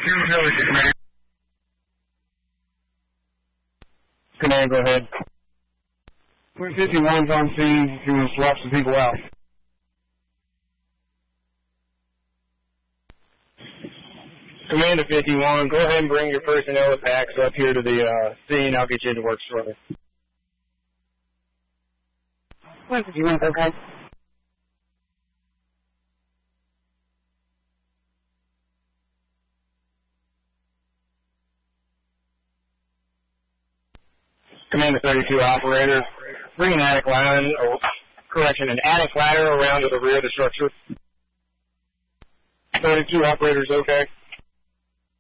Command, go ahead. Point 51's on scene. If you want to swap some people out. Command to 51, go ahead and bring your personnel with packs up here to the scene. I'll get you into work shortly. Point 51, okay. Command to 32 operator, bring an attic line, or an attic ladder around to the rear of the structure. 32 operators, okay.